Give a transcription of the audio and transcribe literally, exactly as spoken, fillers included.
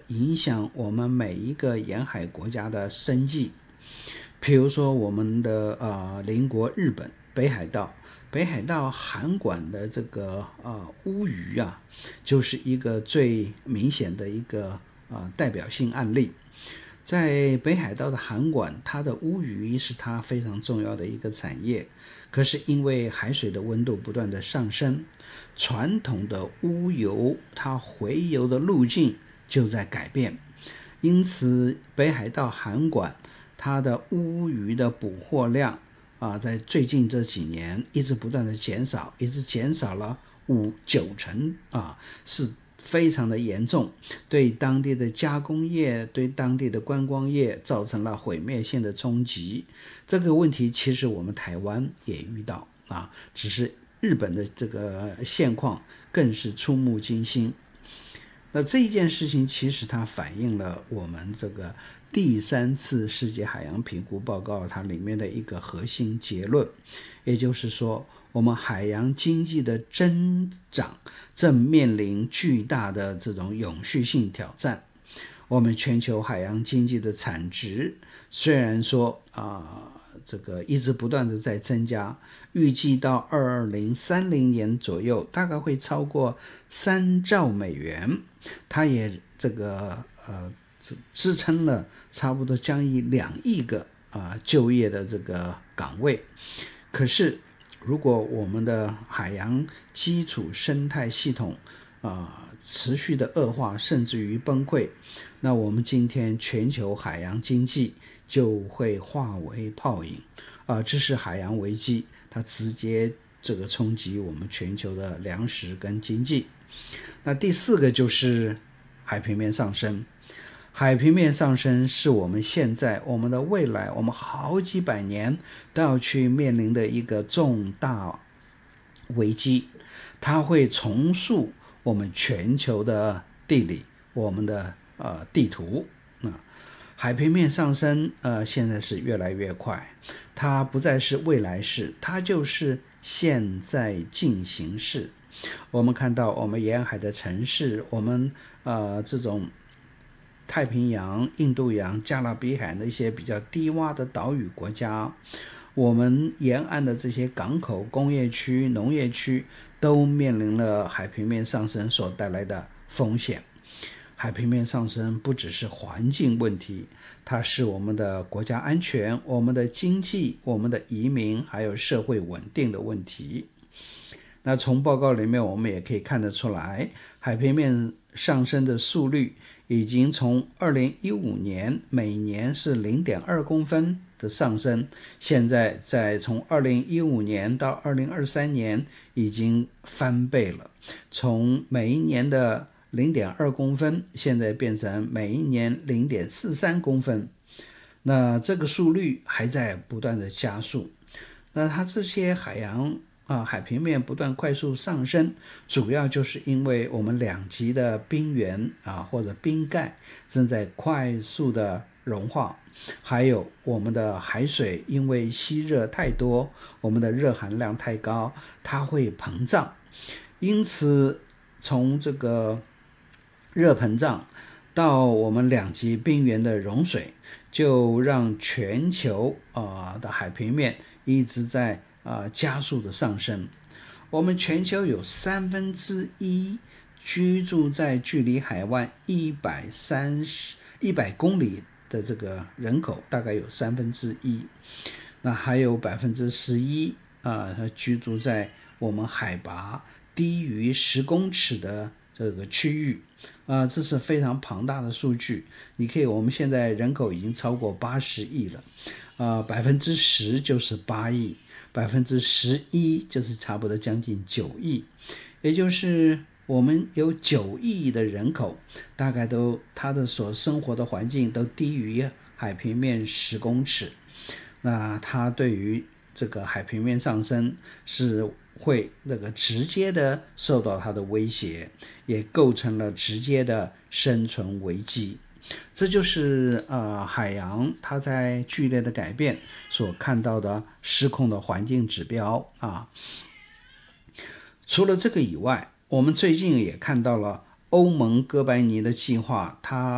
影响我们每一个沿海国家的生计。比如说我们的呃邻国日本北海道，北海道函馆的这个呃乌鱼啊，就是一个最明显的一个呃代表性案例。在北海道的函馆，它的乌鱼是它非常重要的一个产业。可是因为海水的温度不断的上升，传统的乌游它回游的路径就在改变，因此北海道函馆它的乌鱼的捕获量啊，在最近这几年一直不断的减少，一直减少了五九成啊，是非常的严重，对当地的加工业、对当地的观光业造成了毁灭性的冲击。这个问题其实我们台湾也遇到啊，只是日本的这个现况更是触目惊心。那这一件事情其实它反映了我们这个第三次世界海洋评估报告它里面的一个核心结论，也就是说我们海洋经济的增长正面临巨大的这种永续性挑战。我们全球海洋经济的产值虽然说啊、呃，这个一直不断的在增加，预计到二零三零年左右大概会超过三兆美元，它也这个呃支撑了差不多将近两亿个啊、呃、就业的这个岗位。可是如果我们的海洋基础生态系统啊、呃、持续的恶化，甚至于崩溃，那我们今天全球海洋经济就会化为泡影啊、呃，这是海洋危机，它直接这个冲击我们全球的粮食跟经济。那第四个就是海平面上升。海平面上升是我们现在、我们的未来、我们好几百年都要去面临的一个重大危机，它会重塑我们全球的地理、我们的呃地图。那、呃、海平面上升，呃，现在是越来越快，它不再是未来式，它就是现在进行式。我们看到我们沿海的城市，我们呃这种太平洋、印度洋、加勒比海的一些比较低洼的岛屿国家，我们沿岸的这些港口、工业区、农业区都面临了海平面上升所带来的风险。海平面上升不只是环境问题，它是我们的国家安全、我们的经济、我们的移民还有社会稳定的问题。那从报告里面我们也可以看得出来，海平面上升的速率已经从二零一五年每年是 零点二公分的上升，现在在从二零一五年到二零二三年已经翻倍了，从每一年的 零点二公分现在变成每一年 零点四三公分。那这个速率还在不断的加速。那它这些海洋啊，海平面不断快速上升，主要就是因为我们两极的冰原啊或者冰盖正在快速的融化，还有我们的海水因为吸热太多，我们的热含量太高，它会膨胀。因此从这个热膨胀到我们两极冰原的融水，就让全球啊、呃、的海平面一直在呃，加速的上升。我们全球有三分之一居住在距离海湾一百三十一百公里的这个人口，大概有三分之一。那还有百分之十一啊，居住在我们海拔低于十公尺的这个区域啊、呃，这是非常庞大的数据。你可以，我们现在人口已经超过八十亿了，啊、呃，百分之十就是八亿。百分之十一就是差不多将近九亿，也就是我们有九亿的人口，大概都他的所生活的环境都低于海平面十公尺。那它对于这个海平面上升是会那个直接的受到它的威胁，也构成了直接的生存危机。这就是呃海洋它在剧烈的改变所看到的失控的环境指标啊。除了这个以外，我们最近也看到了欧盟哥白尼的计划，它